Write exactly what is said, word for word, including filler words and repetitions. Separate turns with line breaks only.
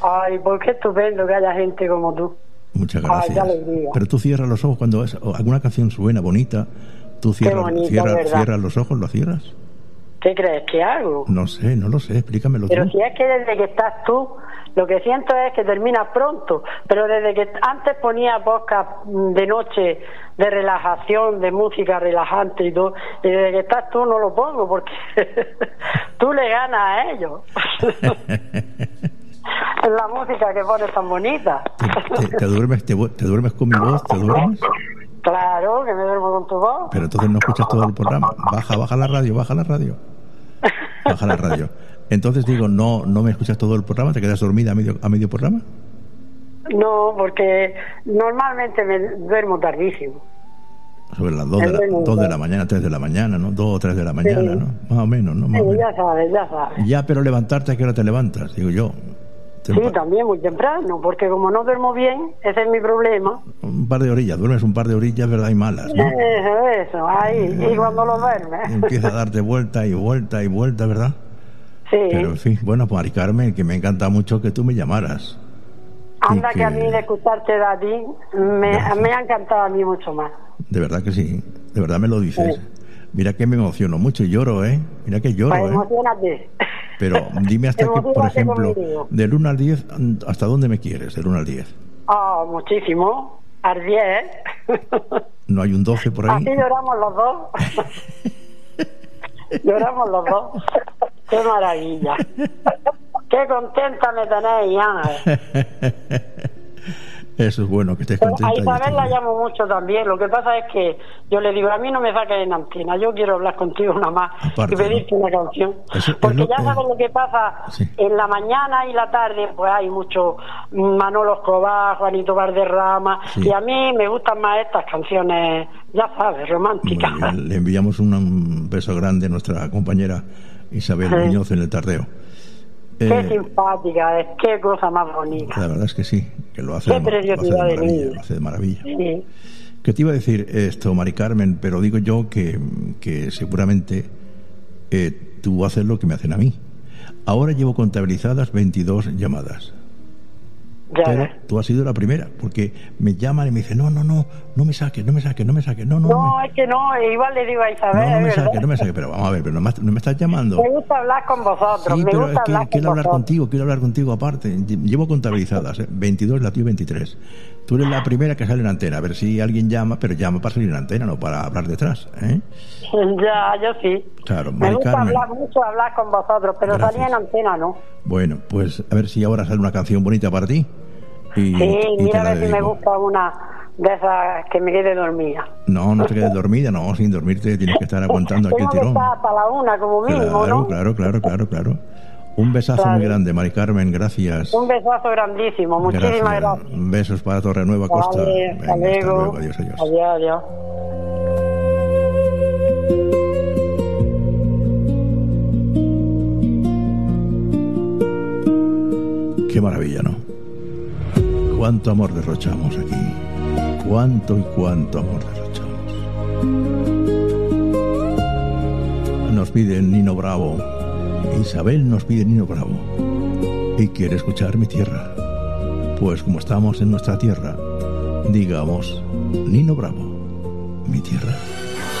Ay, pues qué estupendo que haya gente como tú.
Muchas gracias.
Ay, qué alegría.
Pero tú cierras los ojos cuando es, alguna canción suena bonita, tú cierras,
bonita,
cierras, cierras los ojos, ¿lo cierras?
¿Qué crees que hago?
No sé, no lo sé, explícamelo
Pero
tú.
si es que desde que estás tú, lo que siento es que terminas pronto, pero desde que antes ponía podcast de noche de relajación, de música relajante y todo, y desde que estás tú no lo pongo porque tú le ganas a ellos. Es la música que pones tan bonita.
¿Te, te, te, duermes, te, ¿Te duermes con mi voz? ¿Te duermes?
Claro, que me duermo con tu voz.
Pero entonces no escuchas todo el programa. Baja, baja la radio, baja la radio. Baja la radio. Entonces digo, no no me escuchas todo el programa, ¿te quedas dormida a medio, a medio programa?
No, porque normalmente me duermo tardísimo.
Sobre las dos de la, dos de la mañana, tres de la mañana, ¿no? dos o tres de la mañana, sí. ¿No? Más o menos, ¿no? Más
sí,
o menos.
Ya sabes, ya sabes.
Ya, pero levantarte, ¿a qué hora te levantas? Digo yo.
Sí, también muy temprano, porque como no duermo bien, ese es mi problema.
Un par de orillas, duermes un par de orillas, ¿verdad? Y malas, ¿no?
Eso, eso, ahí, eh, y cuando lo duermes.
Empieza a darte vuelta y vuelta y vuelta, ¿verdad?
Sí.
Pero en fin, bueno, pues Mari Carmen, que me encanta mucho que tú me llamaras.
Anda, que... que a mí de escucharte a ti me, me ha encantado a mí mucho más.
De verdad que sí, de verdad me lo dices. Sí. Mira que me emociono mucho y lloro, ¿eh? Mira que lloro,
pues
¿eh?
Emocionate.
Pero dime hasta que, por ejemplo, del uno al diez, ¿hasta dónde me quieres? Del uno al diez.
Ah, oh, muchísimo. Al diez.
¿No hay un doce por ahí?
Así lloramos los dos. Lloramos los dos. ¡Qué maravilla! ¡Qué contenta me tenéis, Ángel!
Eso es bueno, que estés contenta.
A Isabel la llamo mucho también. Lo que pasa es que yo le digo, a mí no me saques en antena, yo quiero hablar contigo nada más. Aparte, y pedirte ¿no? una canción. Eso, porque lo, ya sabes eh, lo que pasa, sí. En la mañana y la tarde, pues hay mucho Manolo Escobar, Juanito Valderrama, sí. Y a mí me gustan más estas canciones, ya sabes, románticas.
Le enviamos un beso grande a nuestra compañera Isabel sí. Muñoz en el Tardeo.
Qué eh, simpática es, qué cosa más bonita.
La verdad es que sí, que lo hace,
qué
de, lo hace de maravilla,
de
lo hace de maravilla.
Sí.
Que te iba a decir esto, Mari Carmen, pero digo yo que, que seguramente eh, tú haces lo que me hacen a mí. Ahora llevo contabilizadas veintidós llamadas.
Ya.
Pero tú has sido la primera, porque me llaman y me dicen, no, no, no, no me saques, no me saques, no me saques, no, no.
No,
me...
es que no, igual le digo a Isabel.
No, no me
¿verdad?
saques, no me saques, pero vamos a ver, pero no me, no me estás llamando.
Me gusta hablar con vosotros,
sí,
me
pero
gusta
es que
hablar
quiero
con
hablar
vosotros.
contigo, quiero hablar contigo aparte. Llevo contabilizadas, ¿eh? veintidós, la tuya veintitrés. Tú eres la primera que sale en antena, a ver si alguien llama, pero llama para salir en antena, no para hablar detrás, ¿eh?
Ya, yo sí.
Claro,
me
Mari
gusta
Carmen.
hablar mucho, hablar con vosotros, pero
Gracias.
salir en antena no.
Bueno, pues a ver si ahora sale una canción bonita para ti. Y,
sí,
y
mira a ver si me gusta una de esas que me quede dormida.
No, no te quedes dormida, no, sin dormirte tienes que estar aguantando aquí el tirón.
Tengo que estar hasta la una como mínimo,
claro,
¿no?
Claro, claro, claro, claro. Un besazo claro. muy grande, Mari Carmen, gracias.
Un besazo grandísimo, muchísimas gracias. gracias.
Besos para Torrenueva Costa.
Vale,
Venga,
hasta luego.
Hasta luego, adiós, adiós.
Adiós, adiós.
Qué maravilla, ¿no? Cuánto amor derrochamos aquí. Cuánto y cuánto amor derrochamos. Nos pide Nino Bravo. Isabel nos pide Nino Bravo. Y quiere escuchar Mi Tierra. Pues como estamos en nuestra tierra, digamos Nino Bravo, Mi Tierra.